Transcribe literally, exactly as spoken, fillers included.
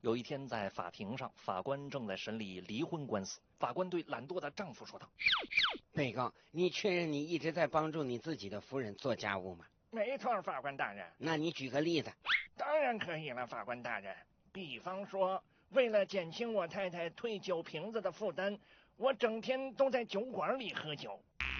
有一天，在法庭上，法官正在审理离婚官司。法官对懒惰的丈夫说道：“ 被告，你确认你一直在帮助你自己的夫人做家务吗？”“ 没错，法官大人。”“ 那你举个例子。”“ 当然可以了，法官大人。比方说，为了减轻我太太退酒瓶子的负担，我整天都在酒馆里喝酒。”